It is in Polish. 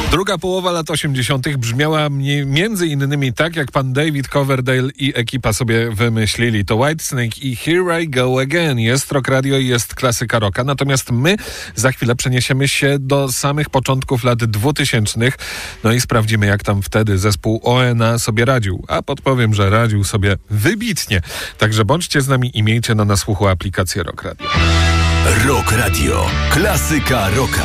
Druga połowa lat 80. brzmiała między innymi tak, jak pan David Coverdale i ekipa sobie wymyślili. To Whitesnake i Here I Go Again. Jest Rock Radio i jest klasyka rocka. Natomiast my za chwilę przeniesiemy się do samych początków lat 2000. No i sprawdzimy, jak tam wtedy zespół ONA sobie radził. A podpowiem, że radził sobie wybitnie. Także bądźcie z nami i miejcie na nasłuchu aplikację Rock Radio. Rock Radio. Klasyka rocka.